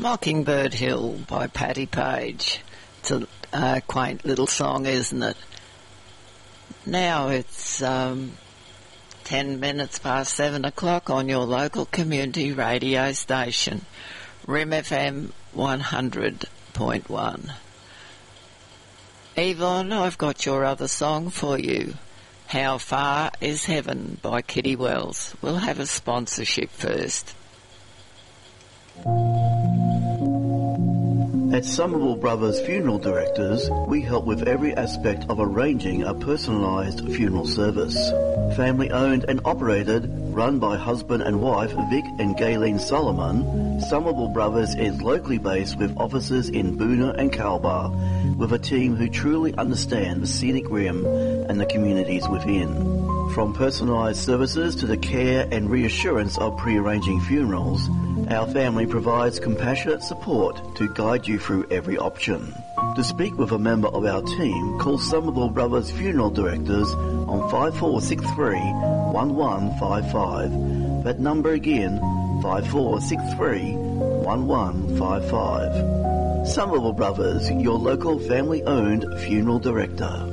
Mockingbird Hill by Patti Page. It's a quaint little song, isn't it? Now it's 10 minutes past 7 o'clock on your local community radio station, RIM FM 100.1. Yvonne, I've got your other song for you, How Far Is Heaven by Kitty Wells. We'll have a sponsorship first. At Somerville Brothers Funeral Directors, we help with every aspect of arranging a personalised funeral service. Family owned and operated, run by husband and wife Vic and Gayleen Solomon, Somerville Brothers is locally based with offices in Boonah and Calbar, with a team who truly understand the scenic rim and the communities within. From personalised services to the care and reassurance of pre-arranging funerals, our family provides compassionate support to guide you through every option. To speak with a member of our team, call Somerville Brothers Funeral Directors on 5463 1155. That number again, 5463 1155. Somerville Brothers, your local family-owned funeral director.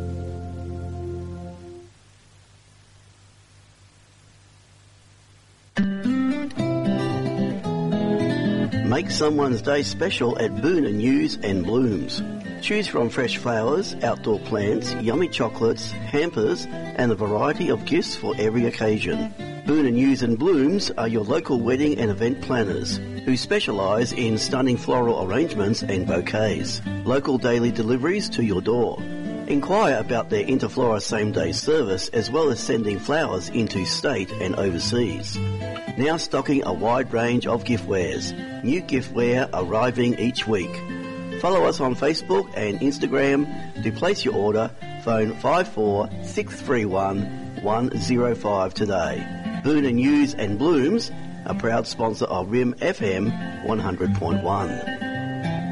Make someone's day special at Boonah News and Blooms. Choose from fresh flowers, outdoor plants, yummy chocolates, hampers, and a variety of gifts for every occasion. Boonah News and Blooms are your local wedding and event planners who specialise in stunning floral arrangements and bouquets. Local daily deliveries to your door. Inquire about their Interflora same-day service as well as sending flowers into state and overseas. Now stocking a wide range of giftwares. New giftware arriving each week. Follow us on Facebook and Instagram. To place your order, phone 54631 105 today. Boonah News and Blooms, a proud sponsor of RIM FM 100.1.